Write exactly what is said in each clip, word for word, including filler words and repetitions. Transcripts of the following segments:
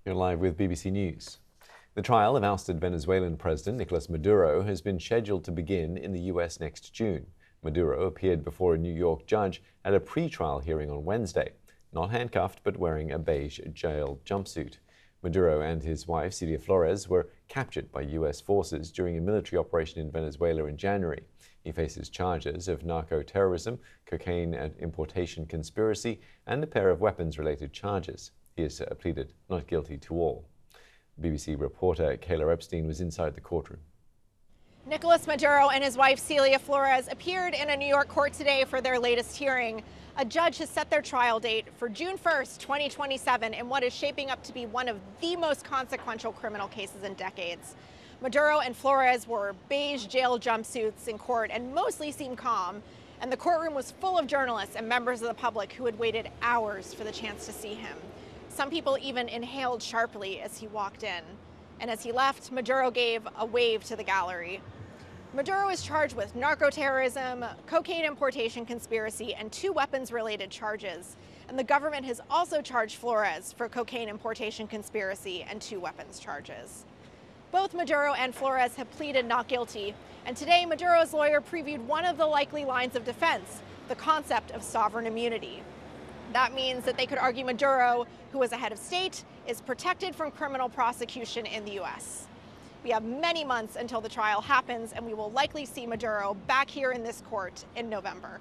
You're live with B B C News. The trial of ousted Venezuelan President Nicolas Maduro has been scheduled to begin in the U S next June. Maduro appeared before a New York judge at a pre-trial hearing on Wednesday, not handcuffed but wearing a beige jail jumpsuit. Maduro and his wife, Celia Flores, were captured by U S forces during a military operation in Venezuela in January. He faces charges of narco-terrorism, cocaine importation conspiracy, and a pair of weapons-related charges. He has uh, pleaded not guilty to all. B B C reporter Kayla Epstein was inside the courtroom. Nicolas Maduro and his wife Celia Flores appeared in a New York court today for their latest hearing. A judge has set their trial date for June first, twenty twenty-seven, in what is shaping up to be one of the most consequential criminal cases in decades. Maduro and Flores wore beige jail jumpsuits in court and mostly seemed calm, and the courtroom was full of journalists and members of the public who had waited hours for the chance to see him. Some people even inhaled sharply as he walked in. And as he left, Maduro gave a wave to the gallery. Maduro is charged with narco-terrorism, cocaine importation conspiracy, and two weapons-related charges. And the government has also charged Flores for cocaine importation conspiracy and two weapons charges. Both Maduro and Flores have pleaded not guilty. And today, Maduro's lawyer previewed one of the likely lines of defense, the concept of sovereign immunity. That means that they could argue Maduro, who is a head of state, is protected from criminal prosecution in the U S. We have many months until the trial happens, and we will likely see Maduro back here in this court in November.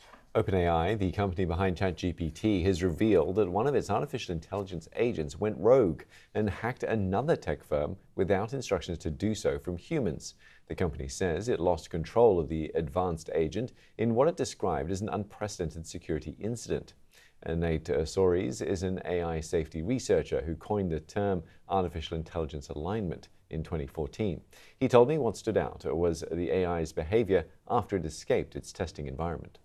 OpenAI, the company behind ChatGPT, has revealed that one of its artificial intelligence agents went rogue and hacked another tech firm without instructions to do so from humans. The company says it lost control of the advanced agent in what it described as an unprecedented security incident. Nate Soares is an A I safety researcher who coined the term artificial intelligence alignment in twenty fourteen. He told me what stood out was the A I's behavior after it escaped its testing environment.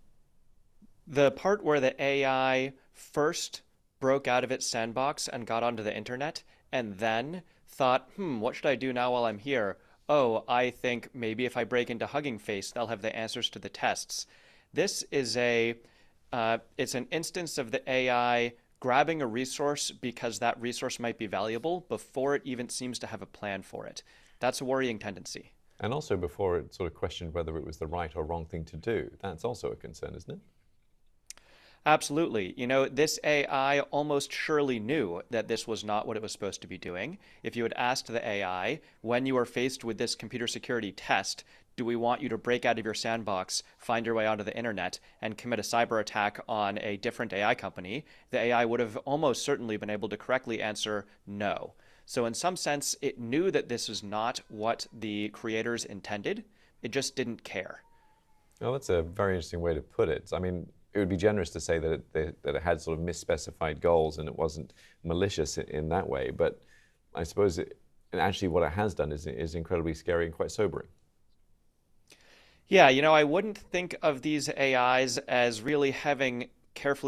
The part where the A I first broke out of its sandbox and got onto the internet and then thought, hmm, what should I do now while I'm here? Oh, I think maybe if I break into Hugging Face, they'll have the answers to the tests. This is a Uh, it's an instance of the A I grabbing a resource because that resource might be valuable before it even seems to have a plan for it. That's a worrying tendency. And also before it sort of questioned whether it was the right or wrong thing to do. That's also a concern, isn't it? Absolutely. You know, this A I almost surely knew that this was not what it was supposed to be doing. If you had asked the A I, when you are faced with this computer security test, do we want you to break out of your sandbox, find your way onto the internet, and commit a cyber attack on a different A I company, the A I would have almost certainly been able to correctly answer no. So in some sense, it knew that this is not what the creators intended. It just didn't care. Well, that's a very interesting way to put it. I mean, it would be generous to say that it, that it had sort of misspecified goals and it wasn't malicious in that way. But I suppose it, and actually what it has done is, is incredibly scary and quite sobering. Yeah, you know, I wouldn't think of these A Is as really having carefully